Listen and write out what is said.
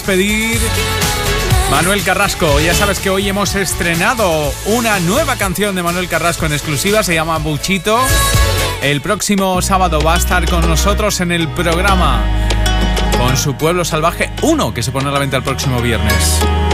Pedir Manuel Carrasco. Ya sabes que hoy hemos estrenado una nueva canción de Manuel Carrasco en exclusiva, se llama Buchito. El próximo sábado va a estar con nosotros en el programa con su Pueblo Salvaje 1, que se pone a la venta el próximo viernes.